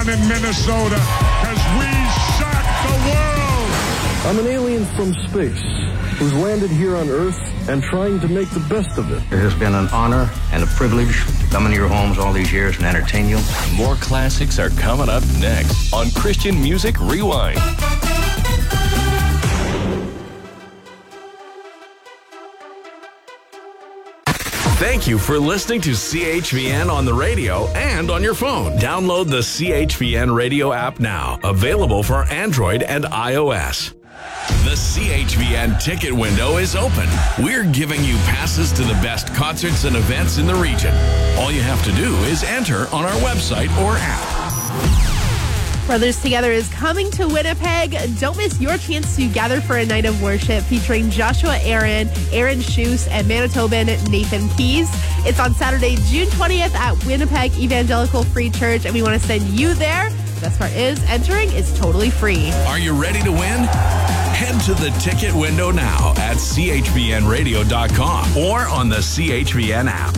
in Minnesota, because we shock the world. I'm an alien from space who's landed here on Earth and trying to make the best of it. It has been an honor and a privilege to come into your homes all these years and entertain you. More classics are coming up next on Christian Music Rewind. Thank you for listening to CHVN on the radio and on your phone. Download the CHVN radio app now. Available for Android and iOS. The CHVN ticket window is open. We're giving you passes to the best concerts and events in the region. All you have to do is enter on our website or app. Brothers Together is coming to Winnipeg. Don't miss your chance to gather for a night of worship featuring Joshua Aaron Schuss, and Manitoban Nathan Keys. It's on Saturday, June 20th at Winnipeg Evangelical Free Church, and we want to send you there. The best part is entering is totally free. Are you ready to win? Head to the ticket window now at chvnradio.com or on the CHVN app.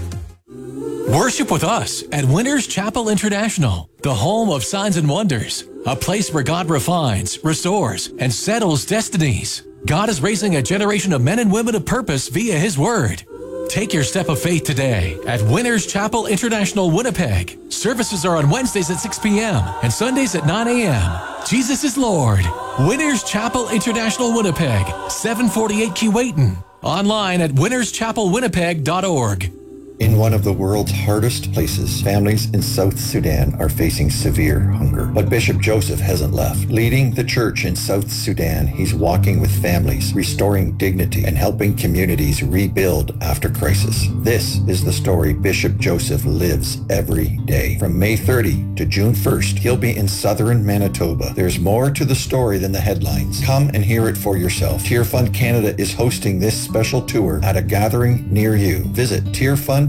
Worship with us at Winners Chapel International, the home of signs and wonders, a place where God refines, restores, and settles destinies. God is raising a generation of men and women of purpose via His Word. Take your step of faith today at Winners Chapel International, Winnipeg. Services are on Wednesdays at 6 p.m. and Sundays at 9 a.m. Jesus is Lord. Winners Chapel International, Winnipeg, 748 Keewatin. Online at winnerschapelwinnipeg.org. In one of the world's hardest places, families in South Sudan are facing severe hunger. But Bishop Joseph hasn't left. Leading the church in South Sudan, he's walking with families, restoring dignity, and helping communities rebuild after crisis. This is the story Bishop Joseph lives every day. From May 30 to June 1st, he'll be in southern Manitoba. There's more to the story than the headlines. Come and hear it for yourself. Tear Fund Canada is hosting this special tour at a gathering near you. Visit tearfund.ca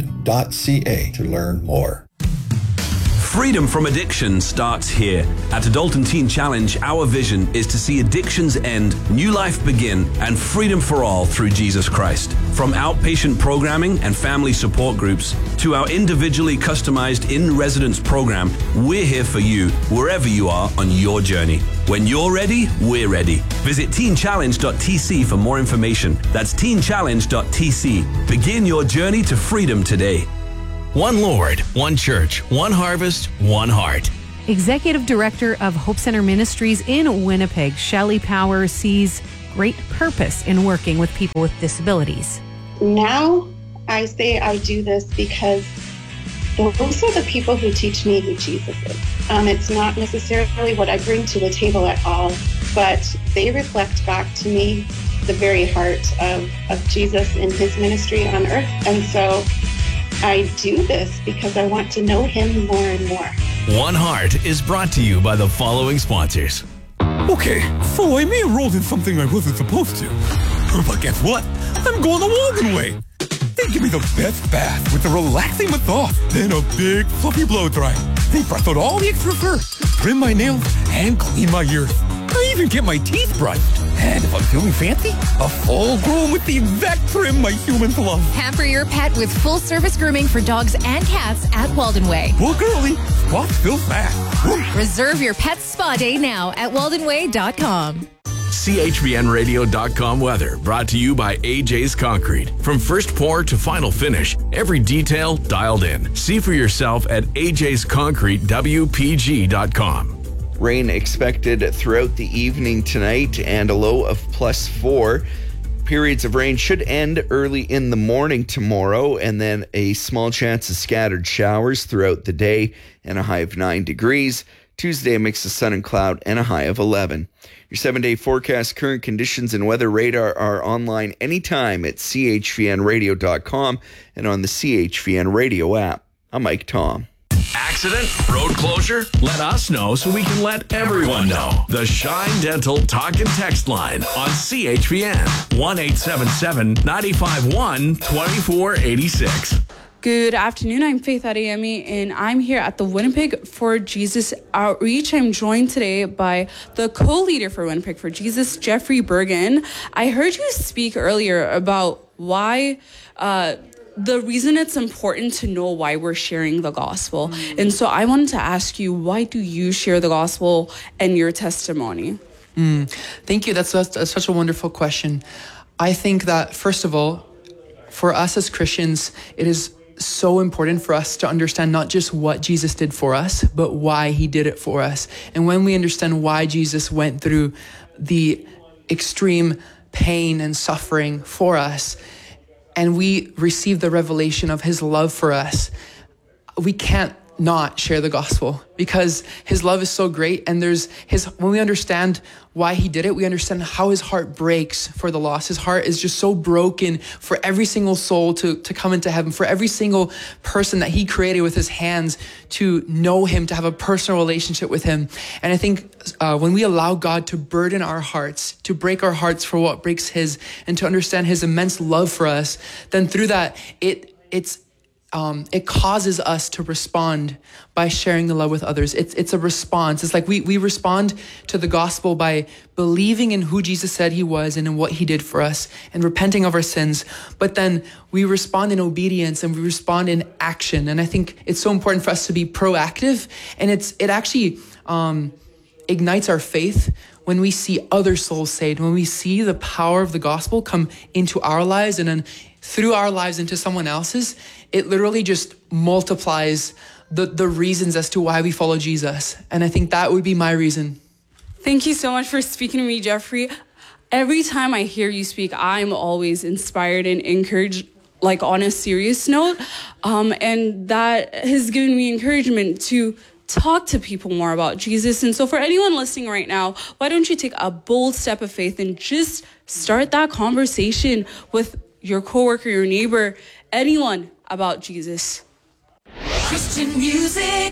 to learn more. Freedom from addiction starts here. At Adult and Teen Challenge, our vision is to see addictions end, new life begin, and freedom for all through Jesus Christ. From outpatient programming and family support groups to our individually customized in-residence program, we're here for you wherever you are on your journey. When you're ready, we're ready. Visit teenchallenge.tc for more information. That's teenchallenge.tc. Begin your journey to freedom today. One Lord, one church, one harvest, one heart. Executive Director of Hope Center Ministries in Winnipeg, Shelley Power, sees great purpose in working with people with disabilities. Now I say I do this because those are the people who teach me who Jesus is. It's not necessarily what I bring to the table at all, but they reflect back to me the very heart of Jesus in His ministry on earth. And so I do this because I want to know Him more and more. One Heart is brought to you by the following sponsors. Okay, so I may have rolled in something I wasn't supposed to. But guess what? I'm going the Walden way. They give me the best bath with a relaxing massage, then a big fluffy blow dry. They brush out all the extra fur, trim my nails, and clean my ears. I even get my teeth brushed. And if I'm feeling fancy, a full groom with the exact trim my humans love. Pamper your pet with full-service grooming for dogs and cats at Walden Way. Look early, spots fill fast. Reserve your pet's spa day now at waldenway.com. CHVNradio.com weather brought to you by AJ's Concrete. From first pour to final finish, every detail dialed in. See for yourself at ajsconcretewpg.com. Rain expected throughout the evening tonight and a low of +4. Periods of rain should end early in the morning tomorrow, and then a small chance of scattered showers throughout the day and a high of 9 degrees. Tuesday, a mix of sun and cloud and a high of 11. Your 7-day forecast, current conditions, and weather radar are online anytime at chvnradio.com and on the CHVN radio app. I'm Mike Tom. Accident? Road closure? Let us know so we can let everyone know. The Shine Dental Talk and Text line on CHVN. 1-877-951-2486. Good afternoon. I'm Faith Adeyemi, and I'm here at the Winnipeg for Jesus Outreach. I'm joined today by the co-leader for Winnipeg for Jesus, Jeffrey Bergen. I heard you speak earlier about why the reason it's important to know why we're sharing the gospel. And so I wanted to ask you, why do you share the gospel and your testimony? Thank you. That's such a wonderful question. I think that, first of all, for us as Christians, it is so important for us to understand not just what Jesus did for us, but why he did it for us. And when we understand why Jesus went through the extreme pain and suffering for us, and we receive the revelation of his love for us, we can't not share the gospel because his love is so great. And when we understand why he did it, we understand how his heart breaks for the lost. His heart is just so broken for every single soul to come into heaven, for every single person that he created with his hands to know him, to have a personal relationship with him. And I think when we allow God to burden our hearts, to break our hearts for what breaks his, and to understand his immense love for us, then through that, it causes us to respond by sharing the love with others. It's a response. It's like we respond to the gospel by believing in who Jesus said he was and in what he did for us and repenting of our sins. But then we respond in obedience and we respond in action. And I think it's so important for us to be proactive. And it actually ignites our faith when we see other souls saved, when we see the power of the gospel come into our lives and then through our lives into someone else's. It literally just multiplies the reasons as to why we follow Jesus. And I think that would be my reason. Thank you so much for speaking to me, Jeffrey. Every time I hear you speak, I'm always inspired and encouraged, like on a serious note. And that has given me encouragement to talk to people more about Jesus. And so for anyone listening right now, why don't you take a bold step of faith and just start that conversation with your coworker, your neighbor, anyone about Jesus. Christian Music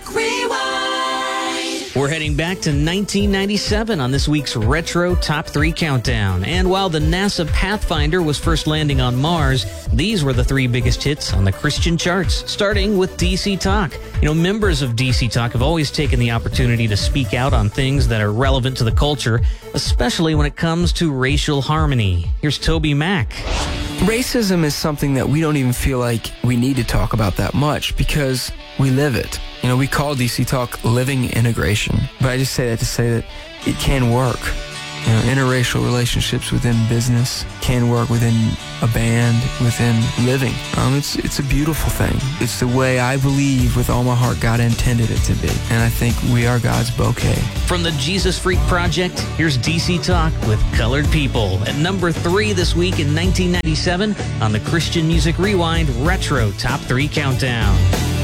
Rewind. We're heading back to 1997 on this week's Retro Top 3 Countdown. And while the NASA Pathfinder was first landing on Mars, these were the 3 biggest hits on the Christian charts, starting with DC Talk. You know, members of DC Talk have always taken the opportunity to speak out on things that are relevant to the culture, especially when it comes to racial harmony. Here's Toby Mac. Racism is something that we don't even feel like we need to talk about that much because we live it. You know, we call DC Talk living integration, but I just say that to say that it can work. You know, interracial relationships within business can work within a band, within living. It's a beautiful thing. It's the way I believe with all my heart God intended it to be. And I think we are God's bouquet. From the Jesus Freak Project, here's DC Talk with Colored People at number 3 this week in 1997 on the Christian Music Rewind Retro Top 3 Countdown.